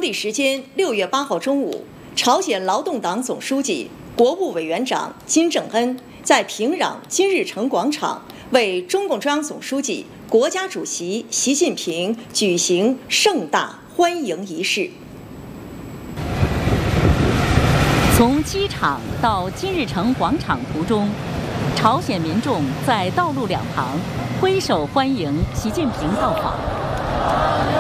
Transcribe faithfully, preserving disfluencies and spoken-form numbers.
理时间六月八号中午，朝鲜劳动党总书记、国务委员长金正恩在平壤金日成广场为中共中央总书记、国家主席习近平举行盛大欢迎仪式。 从机场到金日成广场途中，朝鲜民众在道路两旁挥手欢迎习近平到访。